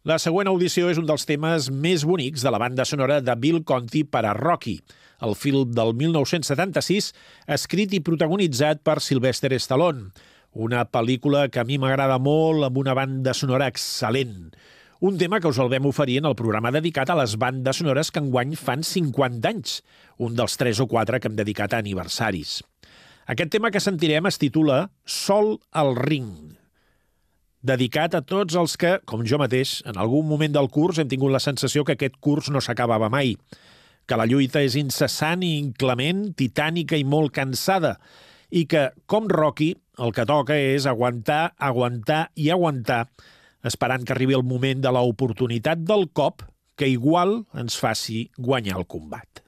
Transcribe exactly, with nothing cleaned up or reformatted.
La següent audició és un dels temes més bonics de la banda sonora de Bill Conti per a Rocky, el film del mil nou-cents setanta-sis, escrit i protagonitzat per Sylvester Stallone. Una pel·lícula que a mi m'agrada molt, amb una banda sonora excel·lent. Un tema que us el vam oferir en el programa dedicat a les bandes sonores que enguany fan cinquanta anys, un dels tres o quatre que hem dedicat a aniversaris. Aquest tema que sentirem es titula Sol al ring, dedicat a tots els que, com jo mateix, en algun moment del curs hem tingut la sensació que aquest curs no s'acabava mai, que la lluita és incessant i inclement, titànica i molt cansada, i que, com Rocky, el que toca és aguantar, aguantar i aguantar, esperant que arribi el moment de l'oportunitat del cop que igual ens faci guanyar el combat.